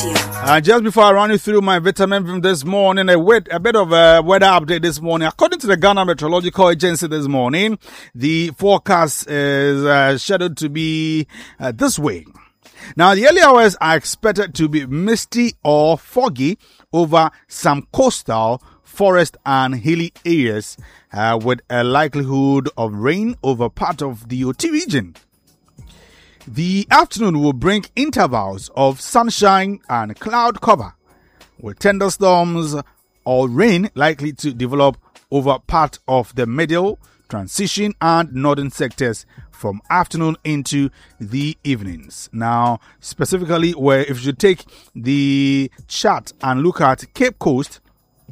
Just before I run you through my vitamin from this morning, a bit of a weather update this morning. According to the Ghana Meteorological Agency this morning, the forecast is scheduled to be this way. Now, the early hours are expected to be misty or foggy over some coastal, forest and hilly areas with a likelihood of rain over part of the OT region. The afternoon will bring intervals of sunshine and cloud cover, with thunderstorms or rain likely to develop over part of the middle, transition and northern sectors from afternoon into the evenings. Now, specifically where if you take the chart and look at Cape Coast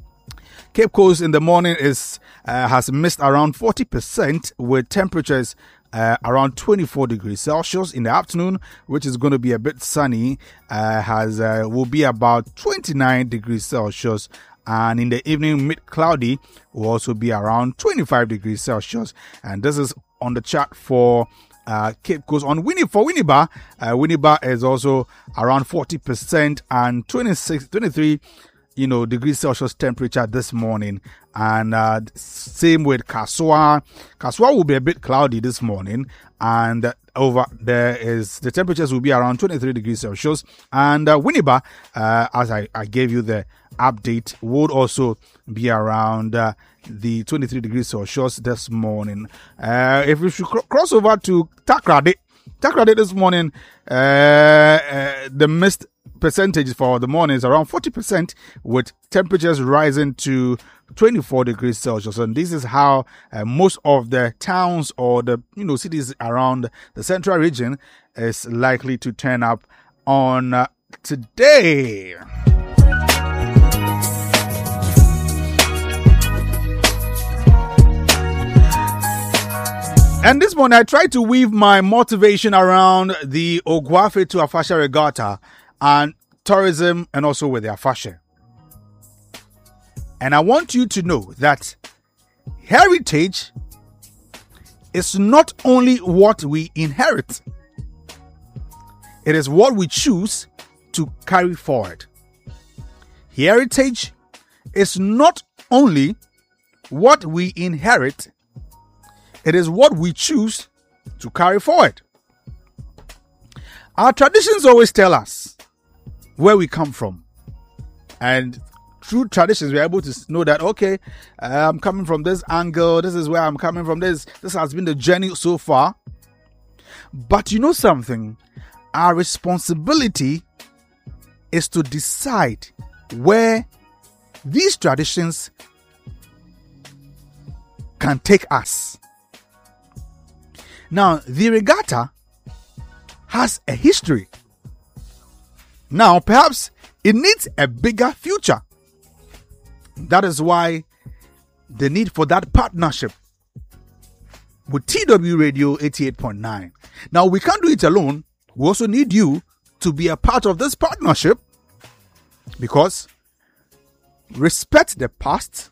in the morning has missed around 40% with temperatures around 24 degrees Celsius. In the afternoon, which is going to be a bit sunny, will be about 29 degrees Celsius. And in the evening, mid-cloudy will also be around 25 degrees Celsius. And this is on the chart for Cape Coast. For Winneba, Winneba is also around 40% and 23 degrees Celsius temperature this morning. And same with Kaswa. Kaswa will be a bit cloudy this morning, and over there is the temperatures will be around 23 degrees Celsius. And Winneba, as I gave you the update, would also be around the 23 degrees Celsius this morning. If we should cross over to Takrady this morning, the mist percentage for the morning is around 40%, with temperatures rising to 24 degrees Celsius. And this is how most of the towns or the cities around the central region is likely to turn up on today. And this morning I tried to weave my motivation around the Oguafe to Afashe Regatta and tourism, and also with the Afashe. And I want you to know that heritage is not only what we inherit, it is what we choose to carry forward. Heritage is not only what we inherit, it is what we choose to carry forward. Our traditions always tell us where we come from. And through traditions, we're able to know that, okay, I'm coming from this angle. This is where I'm coming from. This has been the journey so far. But you know something? Our responsibility is to decide where these traditions can take us. Now, the regatta has a history. Now, perhaps it needs a bigger future. That is why the need for that partnership with TW Radio 88.9. Now, we can't do it alone. We also need you to be a part of this partnership, because respect the past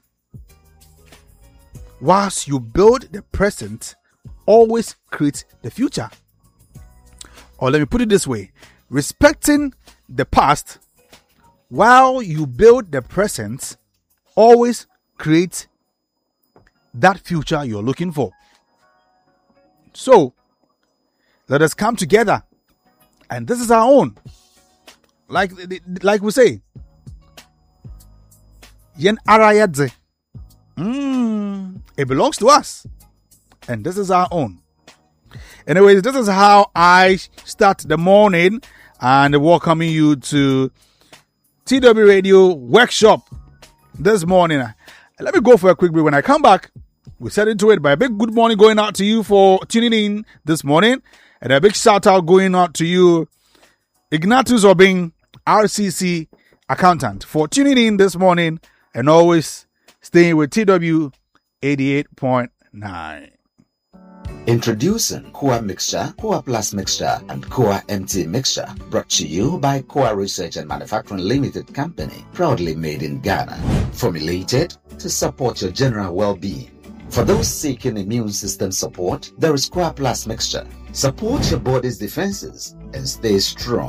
whilst you build the present always create the future. Or let me put it this way: respecting the past while you build the present always creates that future you're looking for. So let us come together, and this is our own. Like we say, yen arayadze. It belongs to us, and this is our own. Anyways, this is how I start the morning, and welcoming you to TW Radio Workshop this morning. Let me go for a quick break. When I come back, we set into it by a big good morning going out to you for tuning in this morning, and a big shout out going out to you, Ignatius Obing, RCC accountant, for tuning in this morning and always staying with TW 88.9. Introducing Coa Mixture, Coa Plus Mixture, and Coa MT Mixture, brought to you by Coa Research and Manufacturing Limited Company, proudly made in Ghana. Formulated to support your general well-being. For those seeking immune system support, there is Coa Plus Mixture. Support your body's defenses and stay strong.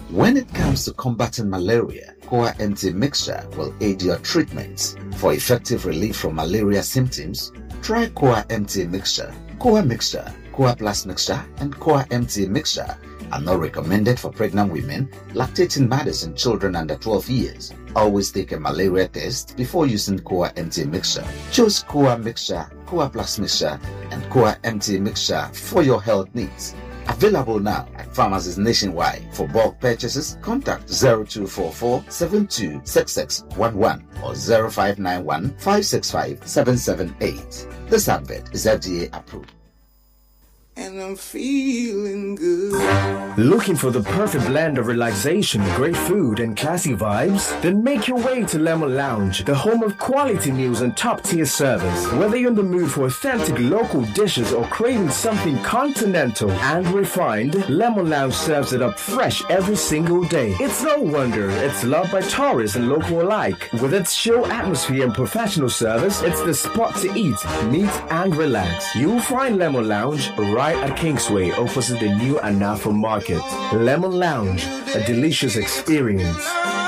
When it comes to combating malaria, Koa MT mixture will aid your treatments. For effective relief from malaria symptoms, try Koa MT mixture. Koa mixture, Koa Plus mixture, and Koa MT mixture are not recommended for pregnant women, lactating mothers, and children under 12 years. Always take a malaria test before using Koa MT mixture. Choose Koa mixture, Koa Plus mixture, and Koa MT mixture for your health needs. Available now at pharmacies nationwide. For bulk purchases, contact 0244 726611 or 0591 565 778. This advert is FDA approved. And I'm feeling good. Looking for the perfect blend of relaxation, great food, and classy vibes? Then make your way to Lemon Lounge, the home of quality meals and top-tier service. Whether you're in the mood for authentic local dishes or craving something continental and refined, Lemon Lounge serves it up fresh every single day. It's no wonder it's loved by tourists and local alike. With its chill atmosphere and professional service, it's the spot to eat, meet, and relax. You'll find Lemon Lounge right at Kingsway, opposite the new Anafo Market. Lemon Lounge, a delicious experience.